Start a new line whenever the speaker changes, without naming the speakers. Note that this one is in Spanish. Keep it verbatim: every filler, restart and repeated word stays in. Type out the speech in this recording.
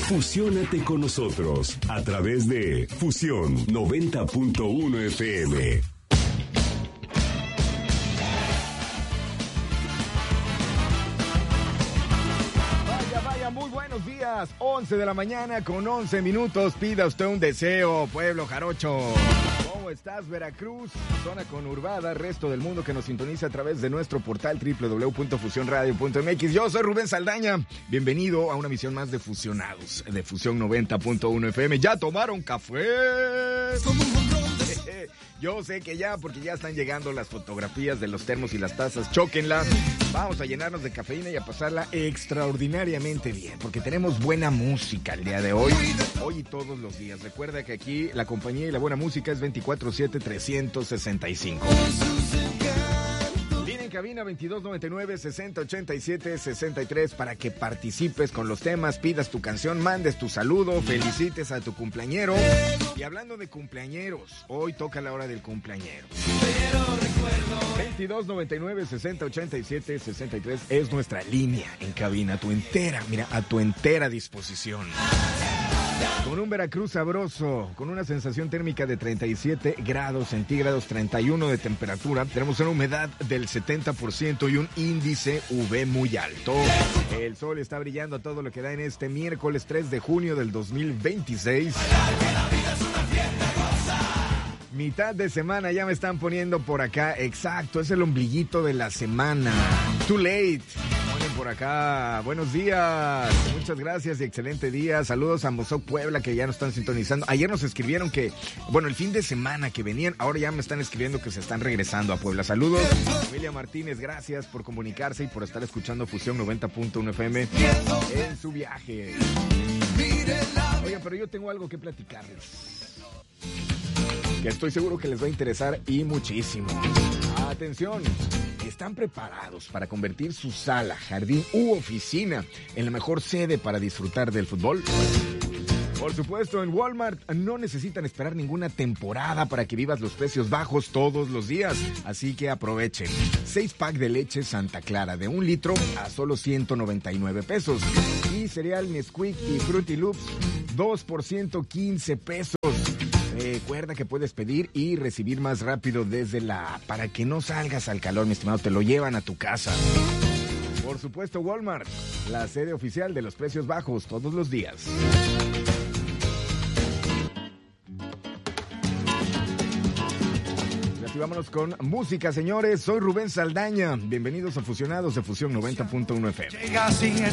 Fusiónate con nosotros a través de Fusión noventa punto uno F M.
Vaya, vaya, muy buenos días. once de la mañana con once minutos. Pida usted un deseo, pueblo jarocho. ¿Cómo estás, Veracruz? Zona conurbada, resto del mundo que nos sintoniza a través de nuestro portal doble u doble u doble u punto fusión radio punto m x. Yo soy Rubén Saldaña. Bienvenido a una misión más de Fusionados de Fusión noventa punto uno F M. ¿Ya tomaron café? Yo sé que ya, porque ya están llegando las fotografías de los termos y las tazas. Chóquenlas. Vamos a llenarnos de cafeína y a pasarla extraordinariamente bien, porque tenemos buena música el día de hoy. Hoy y todos los días. Recuerda que aquí la compañía y la buena música es veinticuatro siete trescientos sesenta y cinco. Línea en cabina veintidós noventa y nueve sesenta ochenta y siete sesenta y tres para que participes con los temas, pidas tu canción, mandes tu saludo, felicites a tu cumpleañero. Y hablando de cumpleañeros, hoy toca la hora del cumpleañero. veintidós noventa y nueve sesenta ochenta y siete sesenta y tres es nuestra línea en cabina, a tu entera, mira, a tu entera disposición. Con un Veracruz sabroso, con una sensación térmica de treinta y siete grados centígrados, treinta y uno de temperatura. Tenemos una humedad del setenta por ciento y un índice U V muy alto. El sol está brillando a todo lo que da en este miércoles tres de junio del dos mil veintiséis. Mitad de semana ya me están poniendo por acá. Exacto, es el ombliguito de la semana. Too late. Ponen por acá. Buenos días. Muchas gracias y excelente día. Saludos a Mozoc Puebla, que ya nos están sintonizando. Ayer nos escribieron que, bueno, el fin de semana que venían, ahora ya me están escribiendo que se están regresando a Puebla. Saludos. Emilia Martínez, gracias por comunicarse y por estar escuchando Fusión noventa punto uno F M en su viaje. Oigan, pero yo tengo algo que platicarles, que estoy seguro que les va a interesar y muchísimo. Atención, ¿están preparados para convertir su sala, jardín u oficina en la mejor sede para disfrutar del fútbol? Por supuesto, en Walmart no necesitan esperar ninguna temporada para que vivas los precios bajos todos los días, así que aprovechen. Seis pack de leche Santa Clara de un litro a solo ciento noventa y nueve pesos. Y cereal Nesquik y Fruity Loops, dos por ciento quince pesos. Recuerda que puedes pedir y recibir más rápido desde la app. Para que no salgas al calor, mi estimado, te lo llevan a tu casa. Por supuesto, Walmart, la sede oficial de los precios bajos todos los días. Y vámonos con música, señores. Soy Rubén Saldaña. Bienvenidos a Fusionados de Fusión noventa punto uno F M.
Llega sin